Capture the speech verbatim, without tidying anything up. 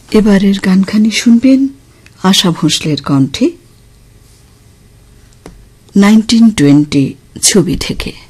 এবারের গানখানি শুনবেন আশা ভোঁসলের কণ্ঠে নাইনটিন টোয়েন্টি ছবি থেকে।